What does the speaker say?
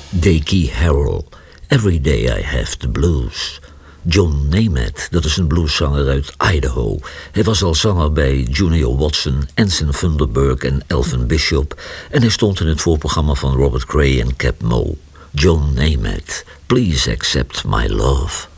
Dickie Harrell, Every Day I Have the Blues. John Nemeth, dat is een blueszanger uit Idaho. Hij was al zanger bij Junior Watson, Anson Thunderberg en Elvin Bishop. En hij stond in het voorprogramma van Robert Cray en Cap Moe. John Nemeth, Please Accept My Love.